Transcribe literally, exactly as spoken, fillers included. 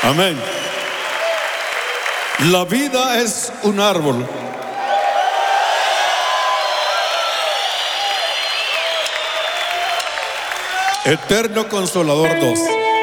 Amén. La vida es un árbol. Eterno Consolador dos.